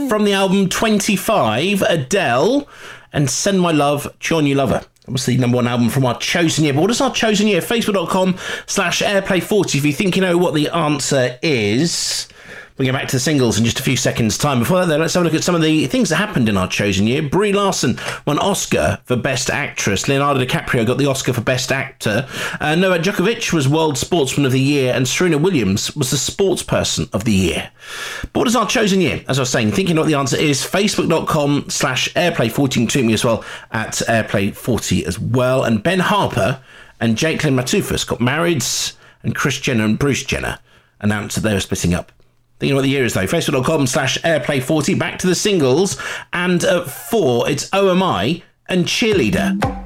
from the album 25, Adele, and Send My Love to Your New Lover. Obviously, number one album from our chosen year. But what is our chosen year? Facebook.com/airplay40 if you think you know what the answer is. We'll get back to the singles in just a few seconds' time. Before that, though, let's have a look at some of the things that happened in our chosen year. Brie Larson won Oscar for Best Actress. Leonardo DiCaprio got the Oscar for Best Actor. Novak Djokovic was World Sportsman of the Year, and Serena Williams was the Sportsperson of the Year. But what is our chosen year? As I was saying, thinking what the answer is, Facebook.com/airplay40. You can tweet me as well at airplay40 as well. And Ben Harper and Jacqueline Matufas got married, and Kris Jenner and Bruce Jenner announced that they were splitting up. Thinking what the year is, though. Facebook.com/airplay40. Back to the singles. And at 4, it's OMI and Cheerleader.